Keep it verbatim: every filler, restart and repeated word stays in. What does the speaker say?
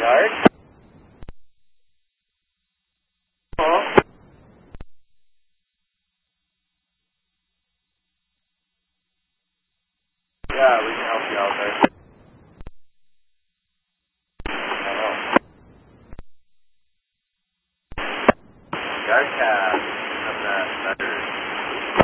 Guard? Oh. Yeah, we can help you out there. I know. Guard cab. Have that better.